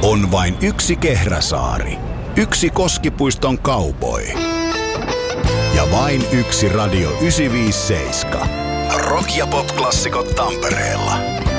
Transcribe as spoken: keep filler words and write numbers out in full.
On vain yksi Kehräsaari, yksi Koskipuiston cowboy ja vain yksi Radio yhdeksänsataaviisikymmentäseitsemän. Rock- ja pop-klassikot Tampereella.